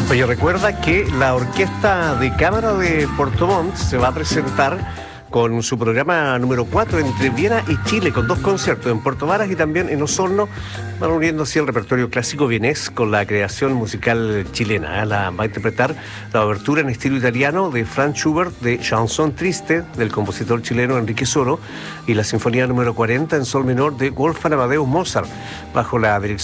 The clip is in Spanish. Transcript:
Oye, recuerda que la Orquesta de Cámara de Puerto Montt se va a presentar con su programa número 4 entre Viena y Chile, con 2 conciertos en Puerto Varas y también en Osorno. Van uniendo así el repertorio clásico vienés con la creación musical chilena. La va a interpretar la obertura en estilo italiano de Franz Schubert de Chanson Triste del compositor chileno Enrique Soro y la sinfonía número 40 en sol menor de Wolfgang Amadeus Mozart, bajo la dirección